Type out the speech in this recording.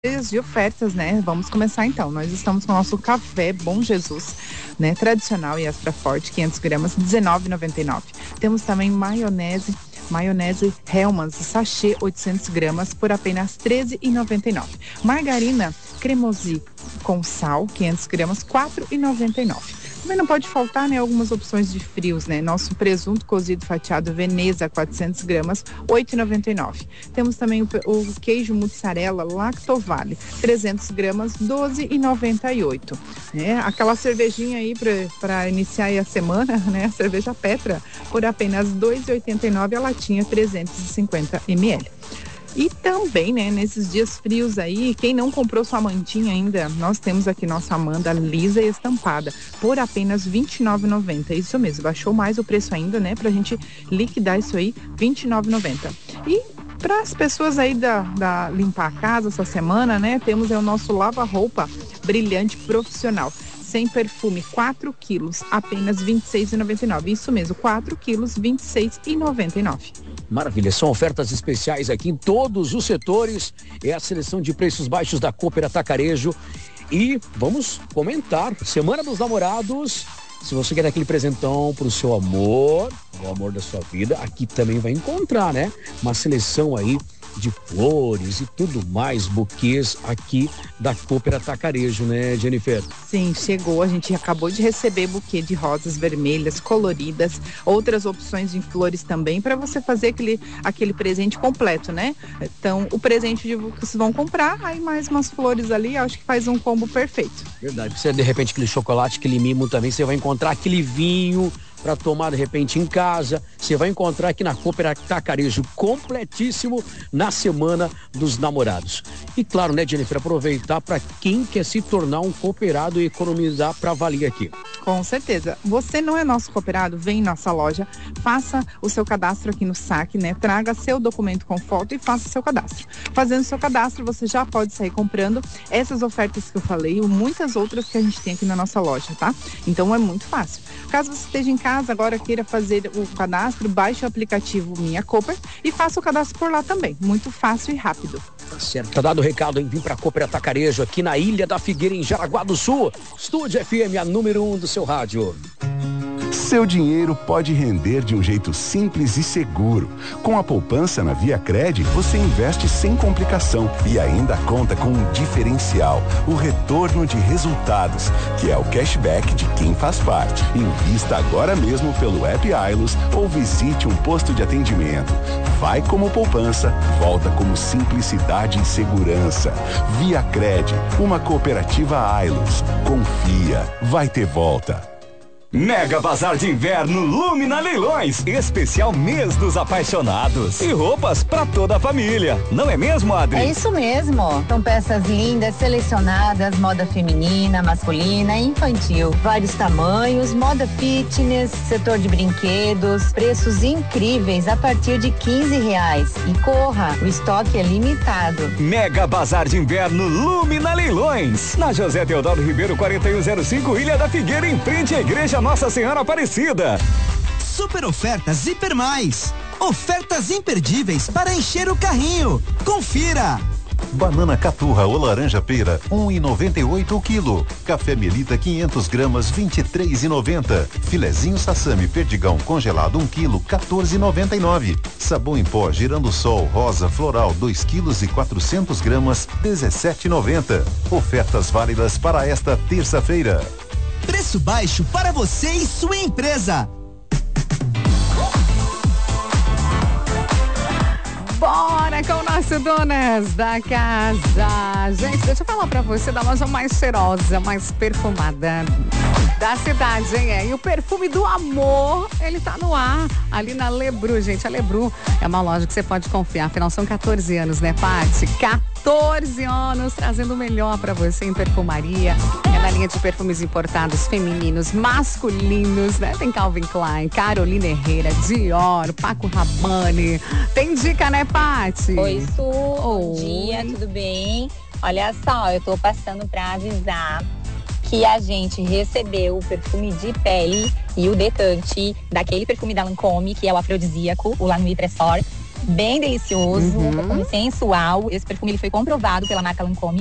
de ofertas, né? Vamos começar então. Nós estamos com o nosso café Bom Jesus, né? Tradicional e extra forte, 500 gramas, R$19,99. Temos também maionese Hellmann's, sachê 800 gramas por apenas R$13,99. Margarina Cremosi com sal, 500 gramas, R$4,99. Também não pode faltar, né, algumas opções de frios, né? Nosso presunto cozido fatiado Veneza, 400 gramas, R$8,99. Temos também o queijo mussarela Lactovale, 300 gramas, R$12,98. Aquela cervejinha aí para iniciar aí a semana, né? A cerveja Petra, por apenas R$2,89 a latinha, 350 ml. E também, né, nesses dias frios aí, quem não comprou sua mantinha ainda, nós temos aqui nossa Amanda lisa e estampada por apenas R$29,90. Isso mesmo, baixou mais o preço ainda, né, pra gente liquidar isso aí, R$29,90. E para as pessoas aí da limpar a casa essa semana, né, temos o nosso lava-roupa brilhante profissional. Sem perfume, 4 quilos, apenas R$26,99. Isso mesmo, 4 quilos, R$26,99. Maravilha, são ofertas especiais aqui em todos os setores. É a seleção de preços baixos da Cooper Atacarejo. E vamos comentar, Semana dos Namorados. Se você quer aquele presentão pro seu amor, o amor da sua vida, aqui também vai encontrar, né? Uma seleção aí de flores e tudo mais, buquês aqui da Cooper Atacarejo, né, Jennifer? Sim, chegou, a gente acabou de receber buquê de rosas vermelhas, coloridas, outras opções de flores também, para você fazer aquele presente completo, né? Então, o presente que vocês vão comprar, aí mais umas flores ali, acho que faz um combo perfeito. Verdade, você de repente aquele chocolate, aquele mimo também, você vai encontrar aquele vinho para tomar de repente em casa. Você vai encontrar aqui na Cooper Atacarejo, completíssimo na Semana dos Namorados. E claro, né, Jennifer, aproveitar para quem quer se tornar um cooperado e economizar para valer aqui. Com certeza. Você não é nosso cooperado? Vem em nossa loja, faça o seu cadastro aqui no saque, né? Traga seu documento com foto e faça seu cadastro. Fazendo seu cadastro, você já pode sair comprando essas ofertas que eu falei e muitas outras que a gente tem aqui na nossa loja, tá? Então é muito fácil. Caso você esteja em casa agora, queira fazer o cadastro, baixe o aplicativo Minha Cooper e faça o cadastro por lá também. Muito fácil e rápido. Tá certo, tá dado o recado em vir pra Cooper Atacarejo aqui na Ilha da Figueira, em Jaraguá do Sul. Estúdio FM, a número 1 do seu rádio. Seu dinheiro pode render de um jeito simples e seguro. Com a poupança na ViaCred, você investe sem complicação e ainda conta com um diferencial, o retorno de resultados, que é o cashback de quem faz parte. Invista agora mesmo pelo app Ailos ou visite um posto de atendimento. Vai como poupança, volta como simplicidade e segurança. ViaCred, uma cooperativa Ailos. Confia, vai ter volta. Mega Bazar de Inverno Lumina Leilões, especial mês dos apaixonados e roupas para toda a família, não é mesmo, Adri? É isso mesmo, são peças lindas, selecionadas, moda feminina, masculina e infantil, vários tamanhos, moda fitness, setor de brinquedos, preços incríveis a partir de R$15. E corra, o estoque é limitado. Mega Bazar de Inverno Lumina Leilões, na José Teodoro Ribeiro 4105, Ilha da Figueira, em frente à Igreja Nossa Senhora Aparecida. Super ofertas Hiper Mais. Ofertas imperdíveis para encher o carrinho. Confira. Banana caturra ou laranja pera, 1,98 o quilo. Café Melita 500 gramas, 23,90. Filezinho sassami perdigão congelado 1 quilo, 14,99. Sabão em pó Girassol rosa floral 2 quilos e 400 gramas, 17,90. Ofertas válidas para esta terça-feira. Preço baixo para você e sua empresa. Bora com o nosso Donas da Casa. Gente, deixa eu falar pra você da loja mais cheirosa, mais perfumada da cidade, hein? E o perfume do amor, ele tá no ar, ali na Lebru, gente. A Lebru é uma loja que você pode confiar, afinal são 14 anos, né, Paty? 14 anos trazendo o melhor pra você em perfumaria. É na linha de perfumes importados femininos, masculinos, né? Tem Calvin Klein, Carolina Herrera, Dior, Paco Rabanne. Tem dica, né, Paty? Oi, Su. Bom dia, tudo bem? Olha só, eu tô passando pra avisar que a gente recebeu o perfume de pele e o detante daquele perfume da Lancôme, que é o afrodisíaco, o La Nuit Trésor. bem delicioso, perfume sensual. Esse perfume ele foi comprovado pela marca Lancôme